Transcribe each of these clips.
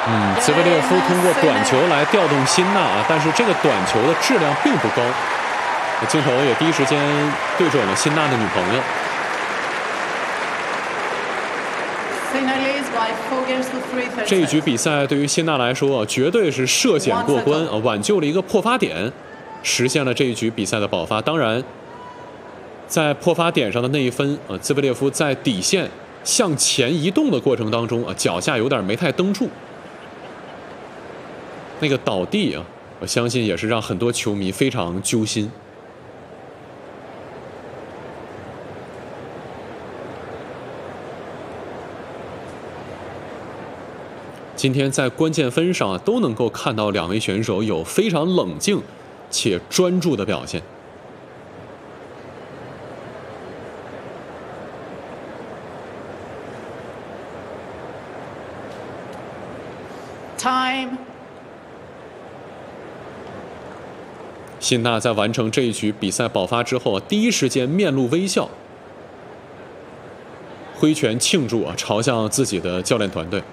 兹维列夫通过短球来调动辛纳啊，但是这个短球的质量并不高。镜头也第一时间对准了辛纳的女朋友。这一局比赛对于辛纳来说绝对是涉险过关啊，挽救了一个破发点，实现了这一局比赛的爆发。当然，在破发点上的那一分兹维列夫在底线向前移动的过程当中脚下有点没太蹬住，那个倒地我相信也是让很多球迷非常揪心。今天在关键分上都能够看到两位选手有非常冷静且专注的表现。 Time。 辛纳在完成这一局比赛爆发之后第一时间面露微笑，挥拳庆祝朝向自己的教练团队。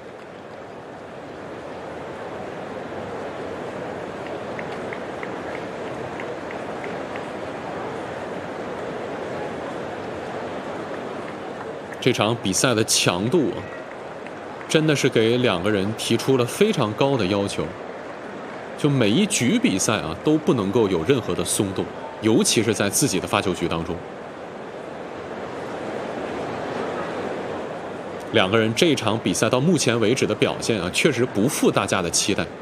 这场比赛的强度真的是给两个人提出了非常高的要求，就每一局比赛都不能够有任何的松动，尤其是在自己的发球局当中。两个人这场比赛到目前为止的表现确实不负大家的期待。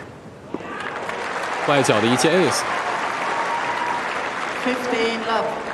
外角的一记 ace。 15 love。